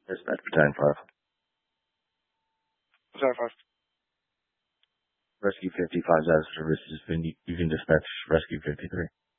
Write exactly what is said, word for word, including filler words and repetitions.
Dispatch Battalion five. Battalion five. Rescue fifty-five is out of service. You can dispatch Rescue fifty-three.